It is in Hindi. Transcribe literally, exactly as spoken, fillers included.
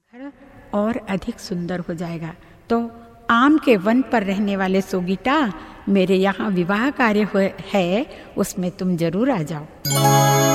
घर और अधिक सुंदर हो जाएगा। तो आम के वन पर रहने वाले सोगिटा, मेरे यहाँ विवाह कार्य है, उसमें तुम जरूर आ जाओ।